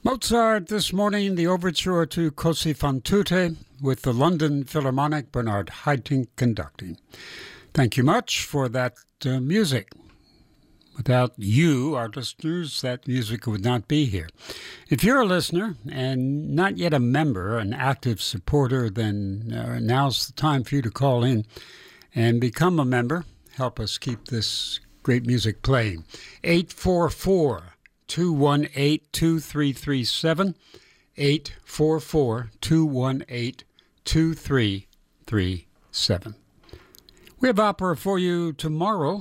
Mozart this morning, the overture to Così fan tutte with the London Philharmonic, Bernard Haitink conducting. Thank you much for that music. Without you, our listeners, that music would not be here. If you're a listener and not yet a member, an active supporter, then now's the time for you to call in and become a member. Help us keep this great music playing. 844-218-2337, 844-218-2337. We have opera for you tomorrow.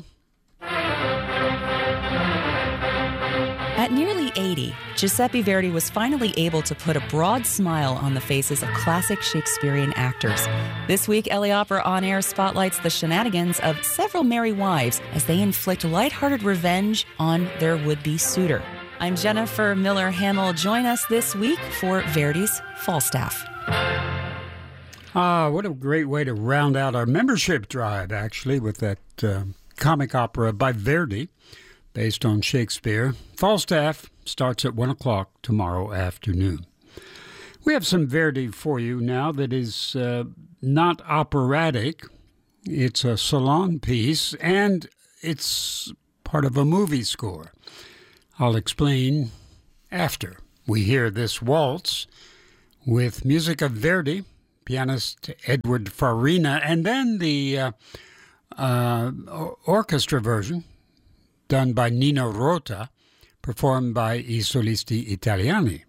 At nearly 80, Giuseppe Verdi was finally able to put a broad smile on the faces of classic Shakespearean actors. This week, LA Opera On Air spotlights the shenanigans of several merry wives as they inflict lighthearted revenge on their would-be suitor. I'm Jennifer Miller Hamill. Join us this week for Verdi's Falstaff. What a great way to round out our membership drive, actually, with that comic opera by Verdi, based on Shakespeare. Falstaff starts at 1 o'clock tomorrow afternoon. We have some Verdi for you now that is not operatic. It's a salon piece, and it's part of a movie score. I'll explain after we hear this waltz with music of Verdi, pianist Edward Farina, and then the orchestra version done by Nino Rota, performed by I Solisti Italiani.